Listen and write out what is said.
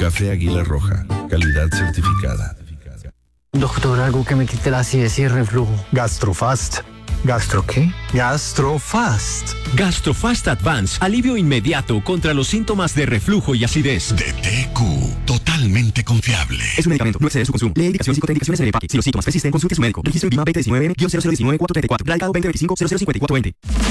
Café Águila Roja, calidad certificada. Doctor, algo que me quite la acidez y el reflujo. Gastrofast. ¿Gastro qué? Gastrofast. Gastrofast Advance, alivio inmediato contra los síntomas de reflujo y acidez. De TQ, totalmente confiable. Es un medicamento, no excede su consumo. Lee indicaciones y contraindicaciones en el empaque. Si los síntomas persisten, consulte a su médico. Registro INVIMA 2019-0019-434. Radicado 2025-005420.